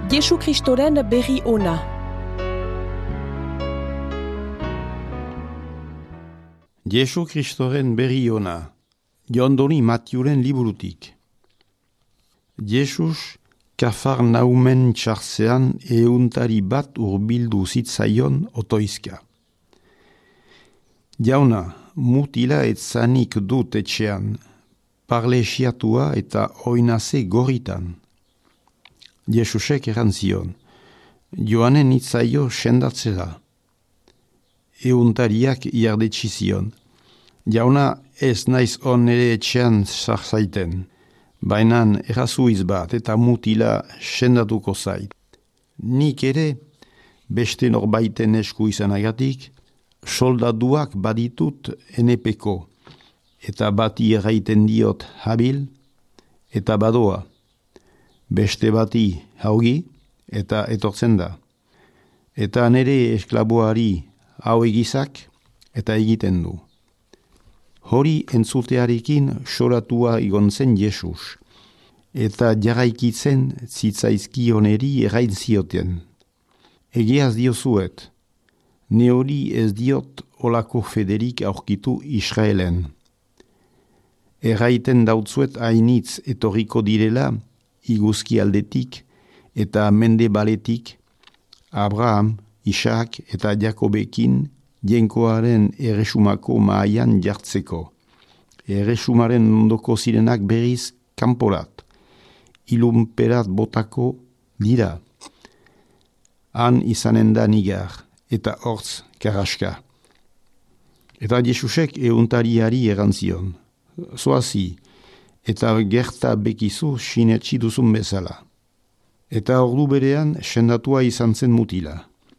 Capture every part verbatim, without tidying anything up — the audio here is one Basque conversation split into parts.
Jesu Kristoren berri ona. Jesu Kristoren berri ona. Jondoni Matiuren liburutik. Jesus Kafarnaumen txartzean euntari bat urbildu zitzaion otoizka. Jauna, mutila etzanik dut etxean, parlesiatua eta oinaze gorritan. Jesusek erantzion, joanen itzaio sendatzera. Euntariak iardetxizion, jauna ez naiz on ere etxean sarzaiten, bainan errazuiz bat eta mutila sendatuko zait. Nik ere, beste norbaiten esku izanagatik, soldaduak baditut enepeko, eta bati erraiten diot habil, eta badoa. Beste bati haugi, eta etortzen da. Eta nere esklaboari hau egizak, eta egiten du. Hori entzutearekin soratua igontzen Jesus, eta jarraikitzen zitzaizkioneri errain zioten. Egiaz diozuet, ne hori ez diot olako federik aurkitu Israelen. Erraiten dautzuet hainitz etorriko direla, iguzki aldetik eta mende baletik, Abraham, Isak eta Jakobekin jenkoaren erresumako mahaian jartzeko. Erresumaren ondoko zirenak berriz kanporat, ilunperat botako dira. Han izanen da nigar eta hortz karaska. Eta Jesusek euntariari erantzion, zoazi, eta gerta bekizu sinetsi duzun bezala. Eta ordu berean sendatua izan zen mutila.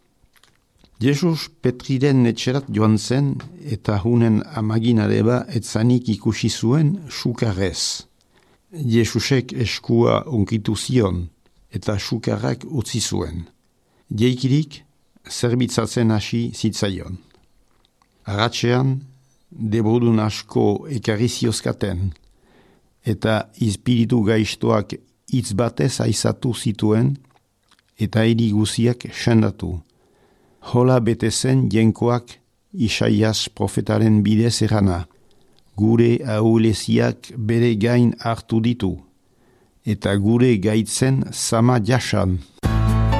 Jesus Petriren etxerat joan zen eta hunen amaginareba etzanik ikusi zuen sukarrez. Jesusek eskua onkitu zion eta sukarrak utzi zuen. Jeikirik zerbitzatzen hasi zitzaion. Arratxean, debodun asko ekarri ziozkaten, eta izpiritu gaiztoak hitz batez aizatu zituen, eta hiri guziak sendatu. Hola bete zen jenkoak Isaias profetaren bidez erana, gure ahuleziak bere gain hartu ditu, eta gure gaitzen sama jasan.